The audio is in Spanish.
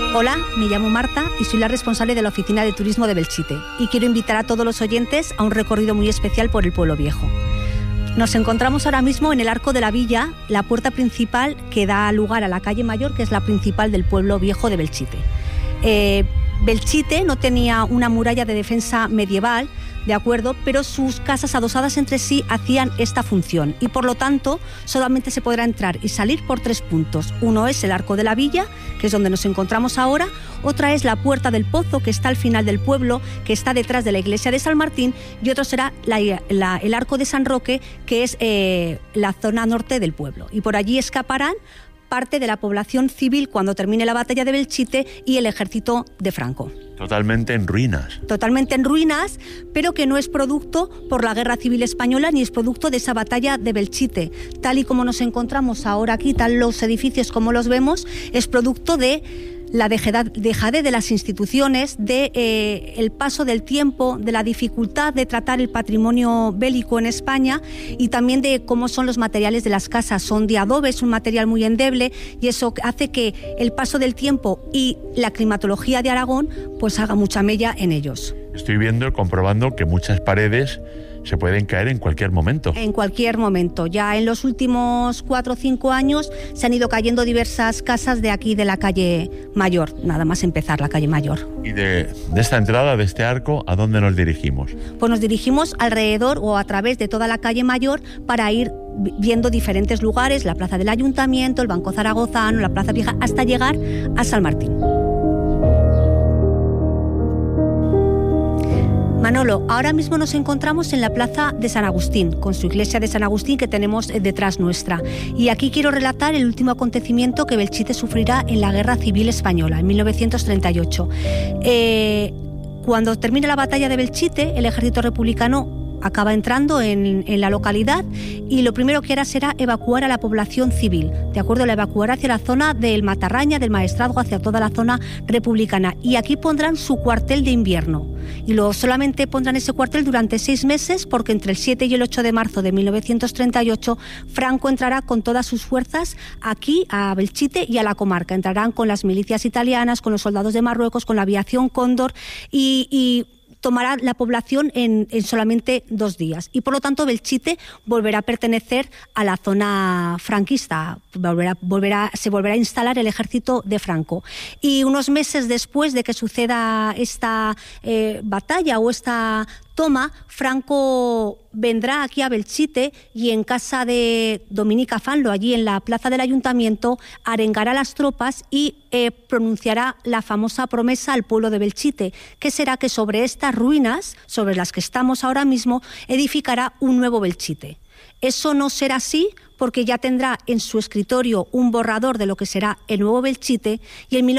Hola, me llamo Marta y soy la responsable de la Oficina de Turismo de Belchite y quiero invitar a todos los oyentes a un recorrido muy especial por el pueblo viejo. Nos encontramos ahora mismo en el Arco de la Villa, la puerta principal que da lugar a la calle Mayor, que es la principal del pueblo viejo de Belchite. Belchite no tenía una muralla de defensa medieval, de acuerdo, pero sus casas adosadas entre sí hacían esta función y por lo tanto solamente se podrá entrar y salir por 3 puntos. Uno es el Arco de la Villa, que es donde nos encontramos ahora, otra es la Puerta del Pozo, que está al final del pueblo, que está detrás de la iglesia de San Martín, y otro será el Arco de San Roque, que es la zona norte del pueblo, y por allí escaparán parte de la población civil cuando termine la batalla de Belchite y el ejército de Franco. Totalmente en ruinas. Totalmente en ruinas, pero que no es producto por la Guerra Civil Española ni es producto de esa batalla de Belchite. Tal y como nos encontramos ahora aquí, tal los edificios como los vemos, es producto de la dejadez de las instituciones, de el paso del tiempo, de la dificultad de tratar el patrimonio bélico en España y también de cómo son los materiales de las casas. Son de adobe, es un material muy endeble y eso hace que el paso del tiempo y la climatología de Aragón pues haga mucha mella en ellos. Estoy viendo y comprobando que muchas paredes se pueden caer en cualquier momento. En cualquier momento. Ya en los últimos 4 o 5 años se han ido cayendo diversas casas de aquí de la calle Mayor, nada más empezar la calle Mayor. ¿Y de esta entrada, de este arco, a dónde nos dirigimos? Pues nos dirigimos alrededor o a través de toda la calle Mayor para ir viendo diferentes lugares, la Plaza del Ayuntamiento, el Banco Zaragozano, la Plaza Vieja, hasta llegar a San Martín. Manolo, ahora mismo nos encontramos en la plaza de San Agustín, con su iglesia de San Agustín que tenemos detrás nuestra. Y aquí quiero relatar el último acontecimiento que Belchite sufrirá en la Guerra Civil Española, en 1938. Cuando termina la batalla de Belchite, el ejército republicano acaba entrando en la localidad y lo primero que hará será evacuar a la población civil, ¿de acuerdo? La evacuará hacia la zona del Matarraña, del Maestrazgo, hacia toda la zona republicana y aquí pondrán su cuartel de invierno y solamente pondrán ese cuartel durante 6 meses porque entre el 7 y el 8 de marzo de 1938 Franco entrará con todas sus fuerzas aquí a Belchite y a la comarca, entrarán con las milicias italianas, con los soldados de Marruecos, con la aviación Cóndor y tomará la población en solamente 2 días y por lo tanto Belchite volverá a pertenecer a la zona franquista, se volverá a instalar el ejército de Franco y unos meses después de que suceda esta batalla o esta toma, Franco vendrá aquí a Belchite y en casa de Dominica Fanlo, allí en la plaza del Ayuntamiento, arengará a las tropas y pronunciará la famosa promesa al pueblo de Belchite, que será que sobre estas ruinas, sobre las que estamos ahora mismo, edificará un nuevo Belchite. Eso no será así porque ya tendrá en su escritorio un borrador de lo que será el nuevo Belchite y en